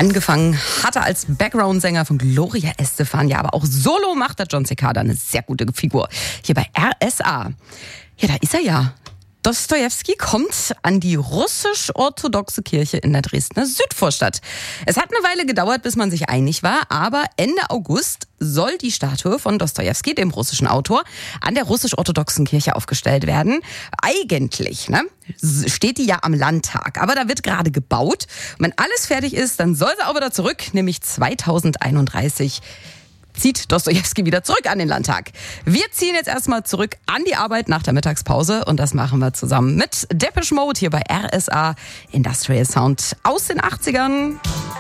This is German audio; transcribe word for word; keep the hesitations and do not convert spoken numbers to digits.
Angefangen hat er als Background-Sänger von Gloria Estefan, ja, aber auch solo macht der John Cicada eine sehr gute Figur. Hier bei R S A. Ja, da ist er ja. Dostojewski kommt an die russisch-orthodoxe Kirche in der Dresdner Südvorstadt. Es hat eine Weile gedauert, bis man sich einig war, aber Ende August soll die Statue von Dostojewski, dem russischen Autor, an der russisch-orthodoxen Kirche aufgestellt werden. Eigentlich, ne, steht die ja am Landtag, aber da wird gerade gebaut. Und wenn alles fertig ist, dann soll sie auch wieder zurück, nämlich zweitausendeinunddreißig. Zieht Dostojewski wieder zurück an den Landtag. Wir ziehen jetzt erstmal zurück an die Arbeit nach der Mittagspause und das machen wir zusammen mit Depeche Mode hier bei R S A Industrial Sound aus den achtzigern.